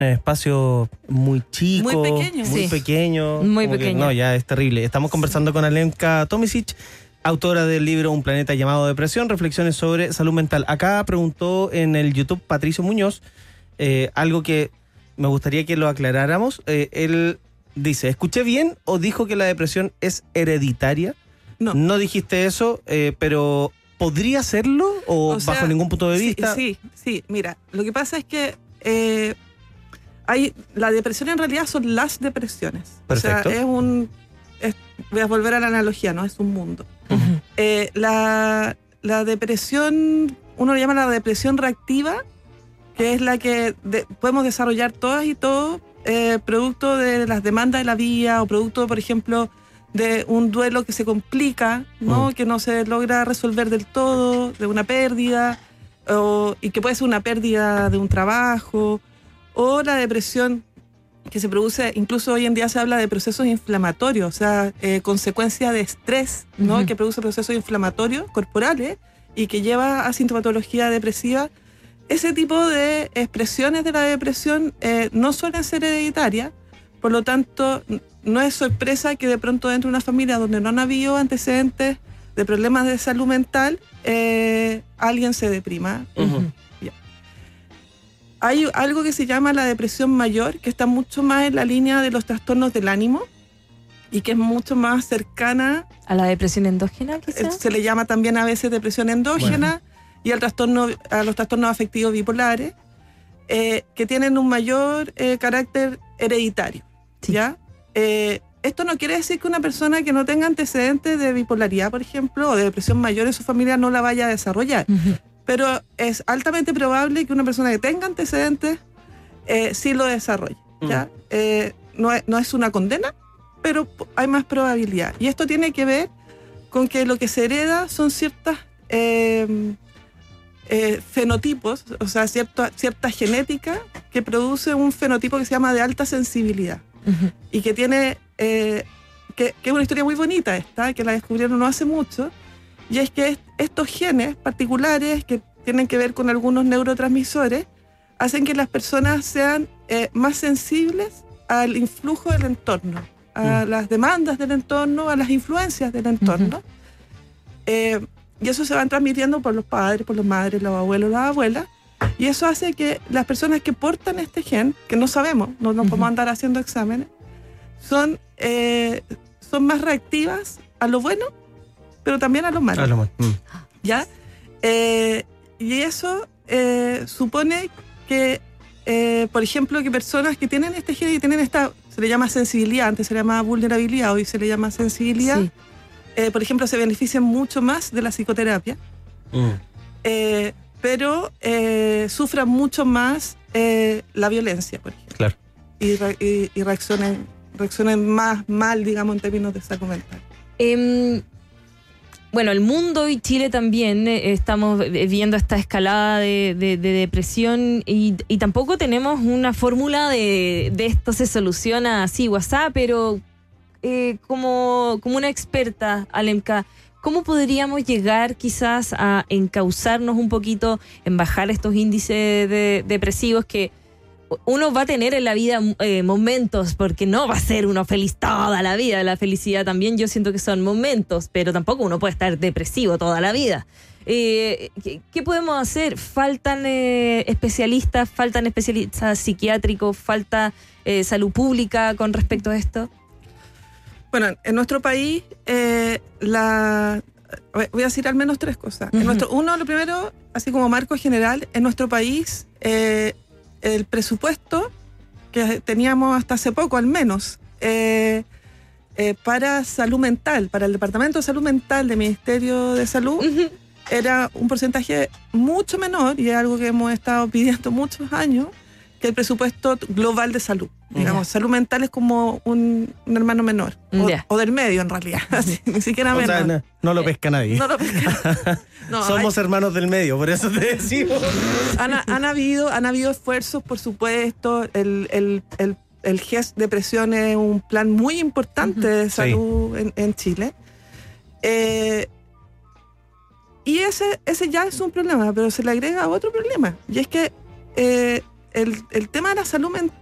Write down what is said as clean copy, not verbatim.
espacio muy chico, muy pequeño. Muy Sí. pequeño. Muy como que, pequeño. no, ya es terrible. Estamos conversando con Alenka Tomisic, autora del libro Un planeta llamado Depresión, reflexiones sobre salud mental. Acá preguntó en el YouTube Patricio Muñoz algo que me gustaría que lo aclaráramos. Él dice, ¿escuché bien o dijo que la depresión es hereditaria? No. No dijiste eso, pero ¿podría serlo o sea, bajo ningún punto de vista? Sí. Mira, lo que pasa es que la depresión en realidad son las depresiones. Perfecto. O sea, voy a volver a la analogía, ¿no? Es un mundo. La depresión, uno le llama la depresión reactiva, que es la que podemos desarrollar todas y todos, producto de las demandas de la vida o producto, por ejemplo, de un duelo que se complica, ¿no? Que no se logra resolver del todo, de una pérdida, y que puede ser una pérdida de un trabajo, o la depresión que se produce, incluso hoy en día se habla de procesos inflamatorios, o sea, consecuencia de estrés, ¿no? Que produce procesos inflamatorios corporales y que lleva a sintomatología depresiva. Ese tipo de expresiones de la depresión no suelen ser hereditarias, por lo tanto, no es sorpresa que de pronto dentro de una familia donde no han habido antecedentes de problemas de salud mental, alguien se deprima. Ya. Hay algo que se llama la depresión mayor, que está mucho más en la línea de los trastornos del ánimo y que es mucho más cercana ¿A la depresión endógena, quizás? se le llama también a veces depresión endógena y a los trastornos afectivos bipolares, que tienen un mayor carácter hereditario. Sí. ¿Ya? Esto no quiere decir que una persona que no tenga antecedentes de bipolaridad, por ejemplo, o de depresión mayor en su familia no la vaya a desarrollar. Pero es altamente probable que una persona que tenga antecedentes sí lo desarrolle. ¿Ya? No es una condena, pero hay más probabilidad. Y esto tiene que ver con que lo que se hereda son ciertas fenotipos, o sea, cierta genética que produce un fenotipo que se llama de alta sensibilidad. Y que tiene, que es una historia muy bonita esta, que la descubrieron no hace mucho, y es que estos genes particulares que tienen que ver con algunos neurotransmisores hacen que las personas sean más sensibles al influjo del entorno, a las demandas del entorno, a las influencias del entorno. Y eso se van transmitiendo por los padres, por las madres, los abuelos, las abuelas. Y eso hace que las personas que portan este gen, que no sabemos, no nos podemos andar haciendo exámenes, son más reactivas a lo bueno, pero también a lo malo. ¿Ya? Y eso supone que, por ejemplo, que personas que tienen este gen y tienen esta, se le llama sensibilidad, antes se le llamaba vulnerabilidad, hoy se le llama sensibilidad, Sí. Por ejemplo, se benefician mucho más de la psicoterapia. Pero sufran mucho más la violencia, por ejemplo. Claro. Y reaccionen más mal, digamos, en términos de salud mental. Bueno, el mundo y Chile también estamos viendo esta escalada de depresión y tampoco tenemos una fórmula de esto se soluciona así, WhatsApp, pero como una experta, Alenka, ¿cómo podríamos llegar quizás a encauzarnos un poquito en bajar estos índices depresivos que uno va a tener en la vida momentos, porque no va a ser uno feliz toda la vida? La felicidad también yo siento que son momentos, pero tampoco uno puede estar depresivo toda la vida. ¿Qué podemos hacer? ¿Faltan especialistas psiquiátricos? ¿Falta salud pública con respecto a esto? Bueno, en nuestro país, voy a decir al menos tres cosas. Lo primero, así como marco general, en nuestro país, el presupuesto que teníamos hasta hace poco, al menos, para salud mental, para el Departamento de Salud Mental del Ministerio de Salud, era un porcentaje mucho menor, y es algo que hemos estado pidiendo muchos años, que el presupuesto global de salud. Digamos, salud mental es como un hermano menor, o del medio en realidad, así, ni siquiera menor. O sea, no lo pesca nadie. No lo pesca. No, somos hermanos del medio, por eso te decimos. Han habido esfuerzos, por supuesto. El GES Depresión es un plan muy importante de salud en Chile. Y ese ya es un problema, pero se le agrega otro problema, y es que el tema de la salud mental